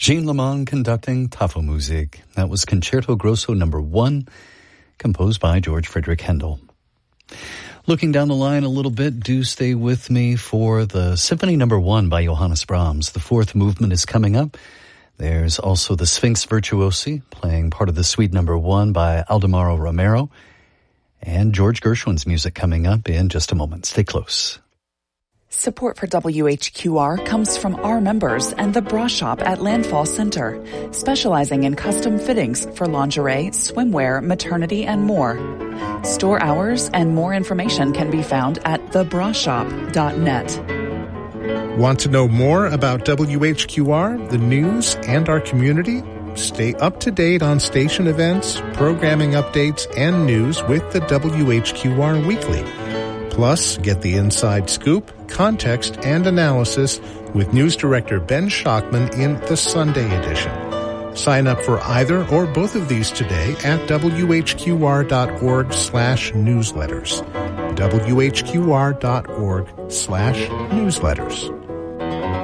Jean Lemon conducting Tafelmusik. That was Concerto Grosso No. 1, composed by George Frederick Handel. Looking down the line a little bit, do stay with me for the Symphony No. 1 by Johannes Brahms. The fourth movement is coming up. There's also the Sphinx Virtuosi, playing part of the Suite No. 1 by Aldemaro Romero. And George Gershwin's music coming up in just a moment. Stay close. Support for WHQR comes from our members and the Bra Shop at Landfall Center, specializing in custom fittings for lingerie, swimwear, maternity, and more. Store hours and more information can be found at thebrashop.net. Want to know more about WHQR, the news, and our community? Stay up to date on station events, programming updates, and news with the WHQR Weekly. Plus, get the inside scoop, context, and analysis with news director Ben Schachman in the Sunday edition. Sign up for either or both of these today at whqr.org/newsletters. whqr.org/newsletters.